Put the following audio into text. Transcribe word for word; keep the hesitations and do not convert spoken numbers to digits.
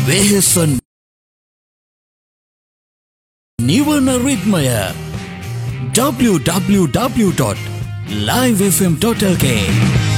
වෙහෙස නිවන රිද්මය w w w dot live f m dot l k